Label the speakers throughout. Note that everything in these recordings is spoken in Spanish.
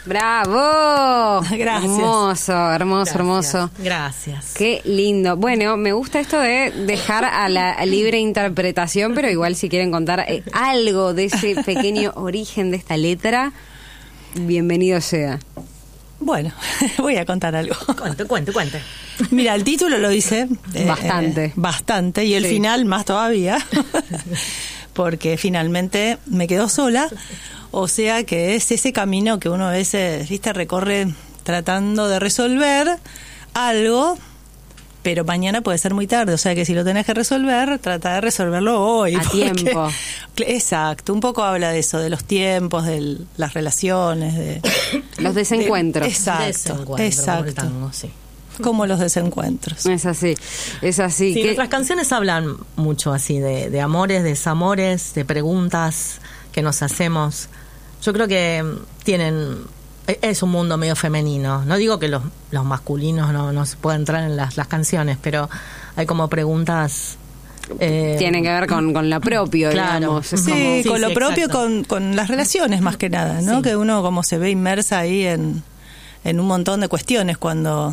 Speaker 1: ¡Bravo!
Speaker 2: Gracias.
Speaker 1: Hermoso.
Speaker 2: Gracias.
Speaker 1: Qué lindo. Bueno, me gusta esto de dejar a la libre interpretación, pero igual si quieren contar algo de ese pequeño origen de esta letra, bienvenido sea.
Speaker 2: Bueno, voy a contar algo.
Speaker 3: Cuente.
Speaker 2: Mira, el título lo dice
Speaker 1: bastante,
Speaker 2: y el
Speaker 1: sí.
Speaker 2: final más todavía, porque finalmente me quedo sola. O sea que es ese camino que uno a veces, recorre tratando de resolver algo, pero mañana puede ser muy tarde. O sea que si lo tenés que resolver, trata de resolverlo hoy.
Speaker 1: A tiempo.
Speaker 2: Exacto, un poco habla de eso, de los tiempos, de las relaciones, de
Speaker 1: los desencuentros.
Speaker 2: Exacto.
Speaker 3: Como el tango, sí.
Speaker 2: Como los desencuentros.
Speaker 1: Es así.
Speaker 3: Sí, nuestras canciones hablan mucho así de amores, desamores, de preguntas que nos hacemos. Yo creo que es un mundo medio femenino. No digo que los masculinos no se puedan entrar en las canciones, pero hay como preguntas...
Speaker 1: tienen que ver con lo propio,
Speaker 3: claro.
Speaker 1: digamos.
Speaker 2: Sí, con lo propio, con las relaciones más que nada, ¿no?
Speaker 3: Sí.
Speaker 2: Que uno como se ve inmersa ahí en un montón de cuestiones cuando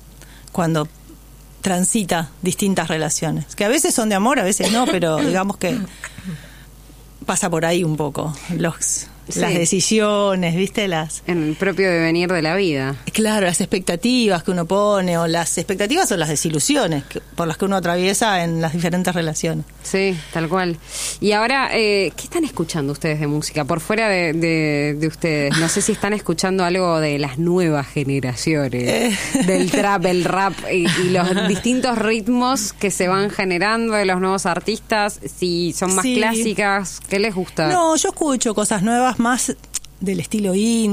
Speaker 2: transita distintas relaciones. Que a veces son de amor, a veces no, pero digamos que pasa por ahí un poco las decisiones,
Speaker 1: en el propio devenir de la vida.
Speaker 2: Claro, las expectativas que uno pone, o las expectativas o las desilusiones por las que uno atraviesa en las diferentes relaciones.
Speaker 1: Sí, tal cual. Y ahora, ¿qué están escuchando ustedes de música? Por fuera de ustedes, no sé si están escuchando algo de las nuevas generaciones, del trap, el rap y los distintos ritmos que se van generando de los nuevos artistas, si son más clásicas, ¿qué les gusta?
Speaker 2: No, yo escucho cosas nuevas más del estilo indie.